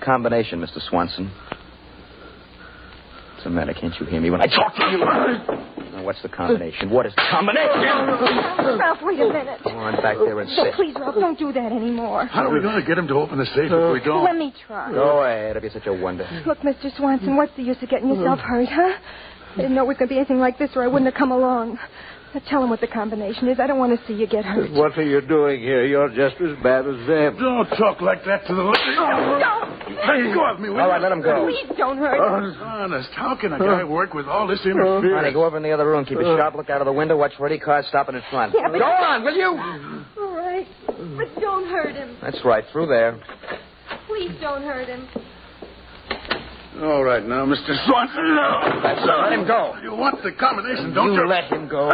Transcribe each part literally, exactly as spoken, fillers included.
combination, Mister Swanson? What's the matter? Can't you hear me when I talk to you? Now, what's the combination? What is the combination? Ralph, wait a minute. Go on back there and sit. Please, Ralph, don't do that anymore. How are we going to get him to open the safe if we don't? Let me try. Go ahead, if you're such a wonder. Look, Mister Swanson, what's the use of getting yourself hurt, huh? I didn't know it was going to be anything like this or I wouldn't have come along. Now, tell him what the combination is. I don't want to see you get hurt. What are you doing here? You're just as bad as them. Don't talk like that to the lady. Oh, don't. Let go of me, will All you? right, let him go. Please don't hurt him. Honest, how can a guy work with all this interference? Honey, go over in the other room. Keep a sharp look out of the window. Watch for any cars stopping in front. Yeah, but- Go on, will you? All right. But don't hurt him. That's right, through there. Please don't hurt him. All right, now, Mister Swanson. No. That's it. Let him go. You want the combination, don't You you? let him go.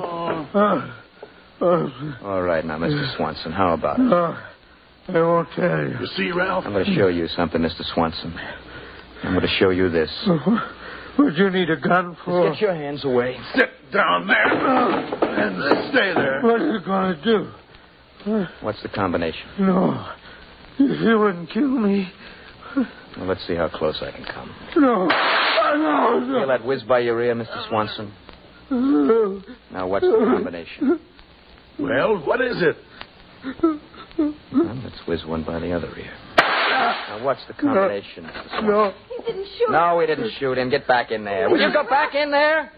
All right, now, Mister Swanson, how about it? I won't tell you. You see, Ralph? I'm going to show you something, Mister Swanson. I'm going to show you this. What'd you need a gun for? Just get your hands away. Sit down there and stay there. What are you going to do? What's the combination? No. You wouldn't kill me. Well, let's see how close I can come. No. No. Feel that whiz by your ear, Mister Swanson? No. Now, what's the combination? Well, what is it? Well, let's whiz one by the other ear. Now, what's the combination, Mister Swanson? No. He didn't shoot. No, we didn't shoot him. Get back in there. Will you go back in there?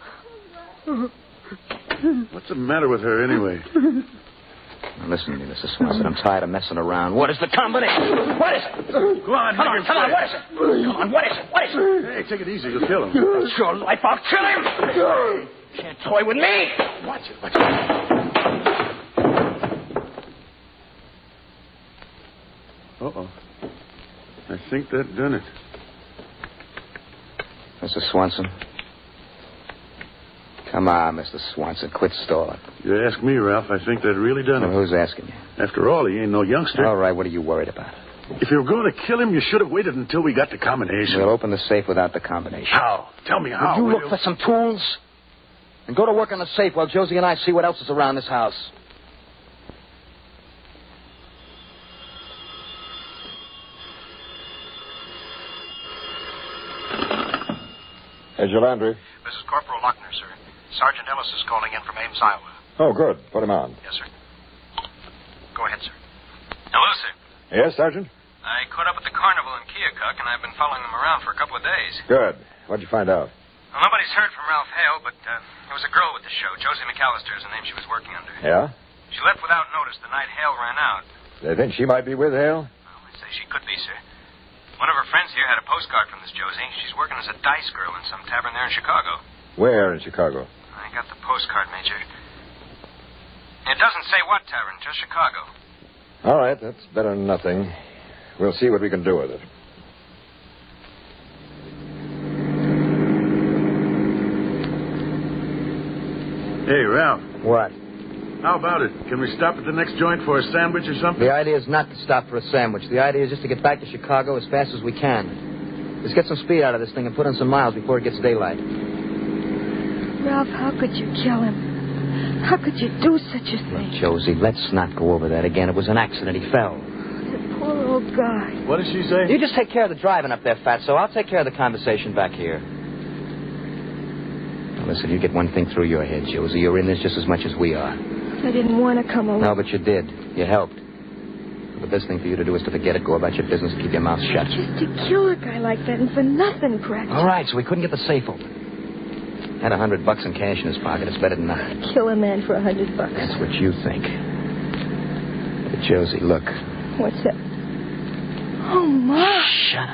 What's the matter with her, anyway? Now, listen to me, Mister Swanson. I'm tired of messing around. What is the combination? What is it? Go on, Come on, make come on. it What is it? Come on, what is it? What is it? Hey, take it easy. You'll kill him. It's your life. I'll kill him. Can't toy with me. Watch it, watch it. Uh-oh. I think that done it. Mister Swanson. Come on, Mister Swanson. Quit stalling. You ask me, Ralph, I think that really done Well, it. who's asking you? After all, he ain't no youngster. All right, what are you worried about? If you were going to kill him, you should have waited until we got the combination. We'll open the safe without the combination. How? Tell me how. Would you will look for some tools? And go to work on the safe while Josie and I see what else is around this house. Agent Landry. This is Corporal Lochner, sir. Sergeant Ellis is calling in from Ames, Iowa. Oh, good. Put him on. Yes, sir. Go ahead, sir. Hello, sir. Yes, Sergeant? I caught up at the carnival in Keokuk, and I've been following them around for a couple of days. Good. What'd you find out? Well, nobody's heard from Ralph Hale, but uh, there was a girl with the show. Josie McAllister is the name she was working under. Yeah? She left without notice the night Hale ran out. They think she might be with Hale? Well, they say she could be, sir. One of her friends here had a postcard from this Josie. She's working as a dice girl in some tavern there in Chicago. Where in Chicago? I got the postcard, Major. It doesn't say what tavern, just Chicago. All right, that's better than nothing. We'll see what we can do with it. Hey, Ralph, What? how about it? Can we stop at the next joint for a sandwich or something? The idea is not to stop for a sandwich. The idea is just to get back to Chicago as fast as we can. Let's get some speed out of this thing and put in some miles before it gets daylight. Ralph, how could you kill him? How could you do such a thing? Josie, let's not go over that again. It was an accident. He fell. The poor old guy. What did she say? You just take care of the driving up there, Fatso. I'll take care of the conversation back here. Now, listen, you get one thing through your head, Josie. You're in this just as much as we are. I didn't want to come along. No, but you did. You helped. The best thing for you to do is to forget it, go about your business, and keep your mouth shut. Just to kill a guy like that and for nothing, practically. All right, so we couldn't get the safe open. Had a hundred bucks in cash in his pocket. It's better than nothing. Kill a man for a hundred bucks. That's what you think. But Josie, look. What's that? Oh, my. Shut up.